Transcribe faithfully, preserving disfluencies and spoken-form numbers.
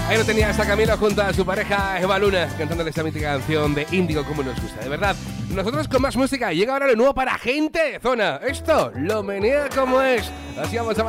Ahí lo tenía esta Camila junto a su pareja Eva Luna, cantándole esta mítica canción de Índigo, como nos gusta, de verdad. Nosotros con más música, llega ahora lo nuevo para Gente de Zona. Esto lo menea como es. Así vamos a